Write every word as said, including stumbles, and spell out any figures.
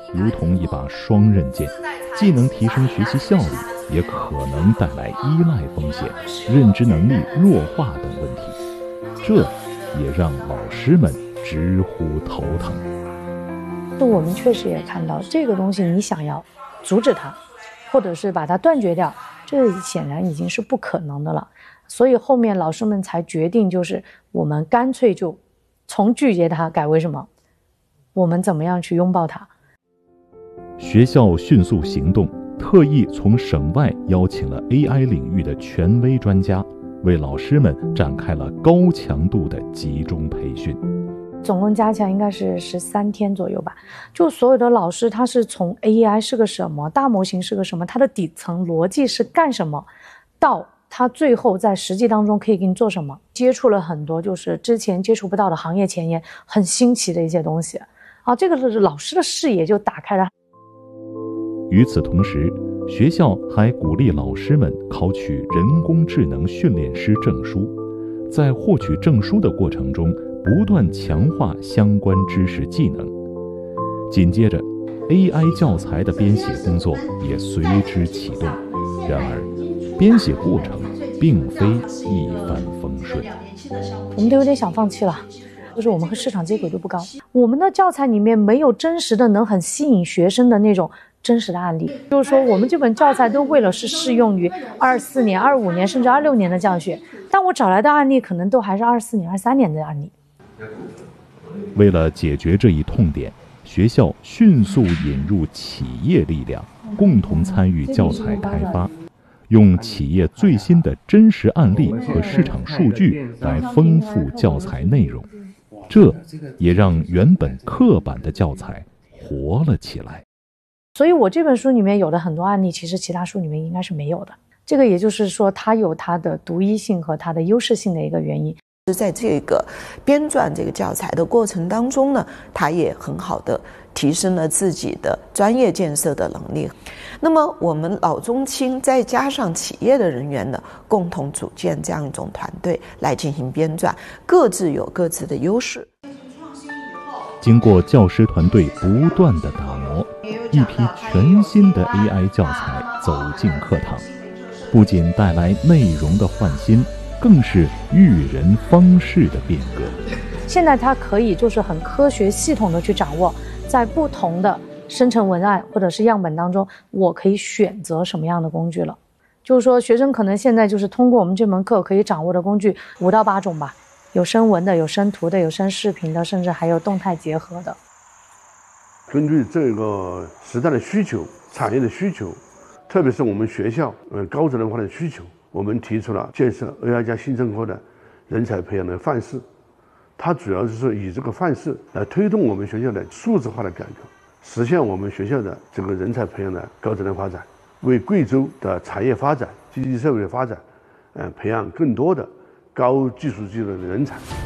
如同一把双刃剑，既能提升学习效率，也可能带来依赖风险、认知能力弱化等问题。这也让老师们直呼头疼。 我们确实也看到这个东西，你想要阻止它，或者是把它断绝掉，这显然已经是不可能的了。所以后面老师们才决定，就是我们干脆就从拒绝它改为什么？我们怎么样去拥抱它？ 学校迅速行动，特意从省外邀请了 A I 领域的权威专家，为老师们展开了高强度的集中培训。 总共加起来应该是十三天左右吧。就所有的老师，他是从 A I 是个什么，大模型是个什么，它的底层逻辑是干什么，到他最后在实际当中可以给你做什么，接触了很多就是之前接触不到的行业前沿，很新奇的一些东西啊，这个是老师的视野就打开了。 与此同时，学校还鼓励老师们考取人工智能训练师证书，在获取证书的过程中，不断强化相关知识技能。紧接着 A I 教材的编写工作也随之启动。然而编写过程并非一帆风顺， 我们都有点想放弃了，就是我们和市场接轨度不高，我们的教材里面没有真实的能很吸引学生的那种真实的案例。就是说我们这本教材都为了是适用于二四年、二五年甚至二六年的教学，但我找来的案例可能都还是二四年、二三年的案例。 为了解决这一痛点，学校迅速引入企业力量，共同参与教材开发，用企业最新的真实案例和市场数据来丰富教材内容，这也让原本刻板的教材活了起来。 所以我这本书里面有的很多案例，其实其他书里面应该是没有的。这个也就是说，它有它的独一性和它的优势性的一个原因。 在这个编撰这个教材的过程当中呢，它也很好的提升了自己的专业建设的能力。那么我们老中青再加上企业的人员呢，共同组建这样一种团队来进行编撰，各自有各自的优势。 经过教师团队不断的打磨，一批全新的 A I 教材走进课堂，不仅带来内容的焕新，更是育人方式的变革。 现在它可以就是很科学系统的去掌握，在不同的生成文案或者是样本当中，我可以选择什么样的工具了。就是说学生可能现在就是通过我们这门课可以掌握的工具五到八种吧，有声文的，有声图的，有声视频的，甚至还有动态结合的。 根据这个时代的需求、产业的需求，特别是我们学校呃高质量化的需求，我们提出了建设 A I 加新生活的人才培养的范式。它主要是以这个范式来推动我们学校的数字化的改革，实现我们学校的这个人才培养的高质量发展，为贵州的产业发展、经济社会的发展，呃，培养更多的高技术技能的人才。